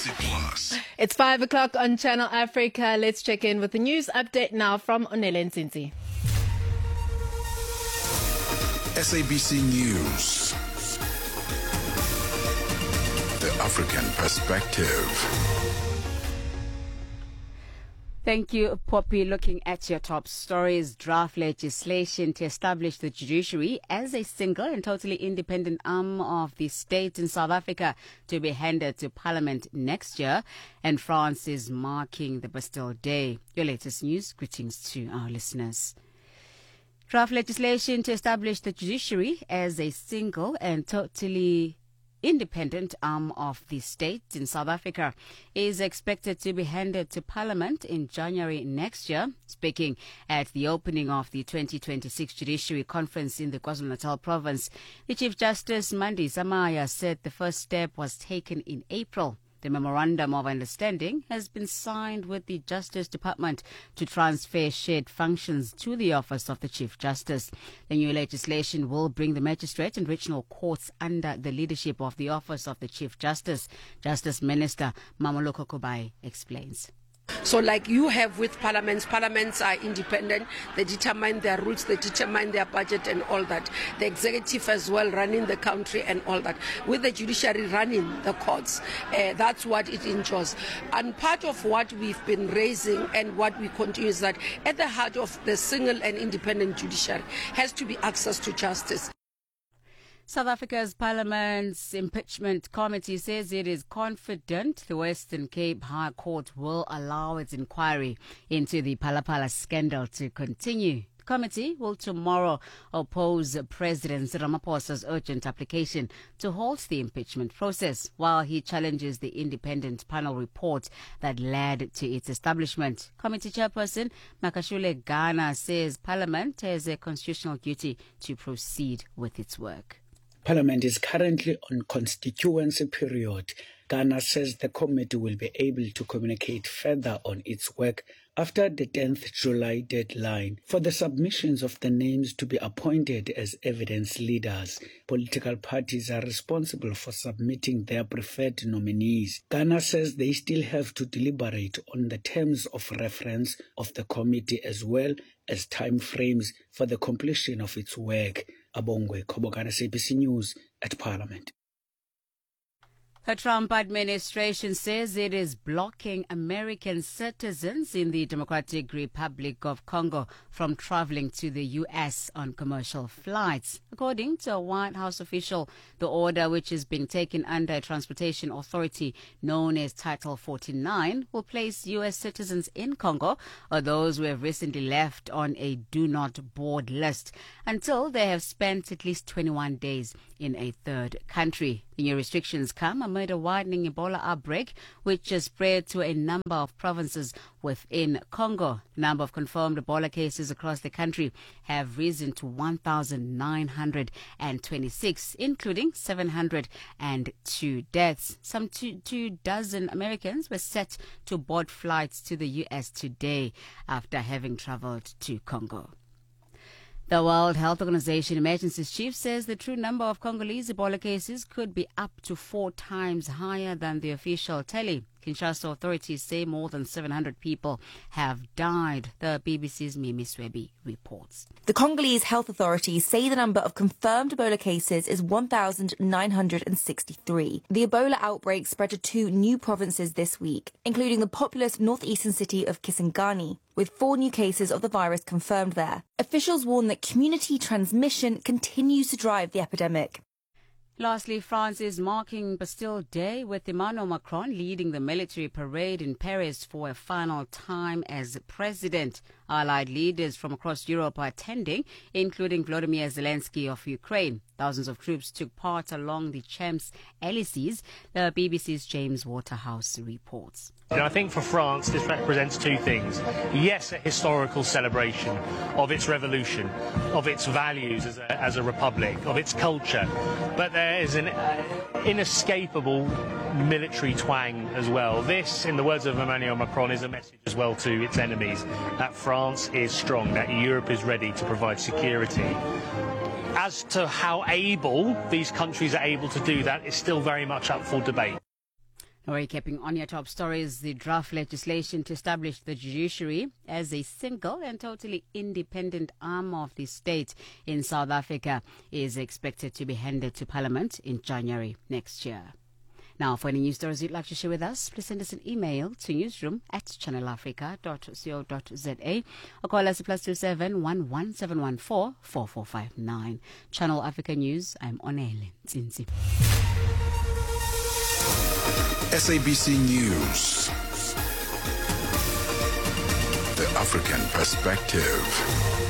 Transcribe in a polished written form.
SABC Plus. It's 5 o'clock on Channel Africa. Let's check in with the news update now from Onele Nzinzi. SABC News. The African Perspective. Thank you, Poppy. Looking at your top stories, draft legislation to establish the judiciary as a single and totally independent arm of the state in South Africa to be handed to Parliament next year. And France is marking the Bastille Day. Your latest news. Greetings to our listeners. Draft legislation to establish the judiciary as a single and totally independent arm of the state in South Africa is expected to be handed to Parliament in January next year. Speaking at the opening of the 2026 Judiciary Conference in the KwaZulu-Natal province, the Chief Justice Mandi Samaya said the first step was taken in April. The Memorandum of Understanding has been signed with the Justice Department to transfer shared functions to the Office of the Chief Justice. The new legislation will bring the magistrate and regional courts under the leadership of the Office of the Chief Justice. Justice Minister Mamoloko Kubai explains. So like you have with parliaments are independent, they determine their rules, they determine their budget and all that. The executive as well running the country and all that. With the judiciary running the courts, that's what it ensures. And part of what we've been raising and what we continue is that at the heart of the single and independent judiciary has to be access to justice. South Africa's Parliament's Impeachment Committee says it is confident the Western Cape High Court will allow its inquiry into the Phala scandal to continue. The committee will tomorrow oppose President Ramaphosa's urgent application to halt the impeachment process, while he challenges the independent panel report that led to its establishment. Committee Chairperson Makashule Ghana says Parliament has a constitutional duty to proceed with its work. Parliament is currently on constituency period. Ghana says the committee will be able to communicate further on its work after the 10th July deadline for the submissions of the names to be appointed as evidence leaders. Political parties are responsible for submitting their preferred nominees. Ghana says they still have to deliberate on the terms of reference of the committee as well as time frames for the completion of its work. Abongwe Kobokana, SABC News at Parliament. The Trump administration says it is blocking American citizens in the Democratic Republic of Congo from traveling to the U.S. on commercial flights. According to a White House official, the order, which is being taken under a transportation authority known as Title 49, will place U.S. citizens in Congo or those who have recently left on a do not board list until they have spent at least 21 days in a third country. The new restrictions come amid a widening Ebola outbreak, which has spread to a number of provinces within Congo. The number of confirmed Ebola cases across the country have risen to 1,926, including 702 deaths. Some two dozen Americans were set to board flights to the U.S. today after having traveled to Congo. The World Health Organization emergencies chief says the true number of Congolese Ebola cases could be up to 4 times higher than the official tally. Kinshasa authorities say more than 700 people have died. The BBC's Mimi Swebi reports. The Congolese health authorities say the number of confirmed Ebola cases is 1,963. The Ebola outbreak spread to 2 new provinces this week, including the populous northeastern city of Kisangani, with 4 new cases of the virus confirmed there. Officials warn that community transmission continues to drive the epidemic. Lastly, France is marking Bastille Day with Emmanuel Macron leading the military parade in Paris for a final time as president. Allied leaders from across Europe are attending, including Volodymyr Zelensky of Ukraine. Thousands of troops took part along the Champs-Élysées. The BBC's James Waterhouse reports. I think for France this represents 2 things. Yes, a historical celebration of its revolution, of its values as a republic, of its culture, but there is an inescapable military twang as well. This, in the words of Emmanuel Macron, is a message as well to its enemies that France is strong, that Europe is ready to provide security. As to how able these countries are able to do that is still very much up for debate. Recapping on your top stories, the draft legislation to establish the judiciary as a single and totally independent arm of the state in South Africa is expected to be handed to Parliament in January next year. Now, for any news stories you'd like to share with us, please send us an email to newsroom@channelafrica.co.za or call us +27 11714 4459. Channel Africa News, I'm Onele Nzinzi. SABC News. The African Perspective.